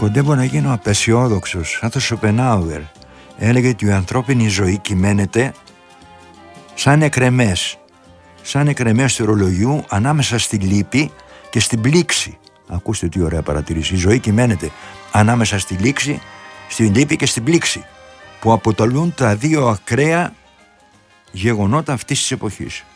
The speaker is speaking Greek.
Κοντεύω να γίνω απεσιόδοξος, σαν το Σοπενάουερ. Έλεγε ότι η ανθρώπινη ζωή κυμαίνεται σαν εκρεμές. Σαν εκρεμές του ρολογιού ανάμεσα στη λύπη και στην πλήξη. Ακούστε τι ωραία παρατηρήση. Η ζωή κυμαίνεται ανάμεσα στη λήξη, στην λύπη και στην πλήξη, που αποτελούν τα δύο ακραία γεγονότα αυτής της εποχής.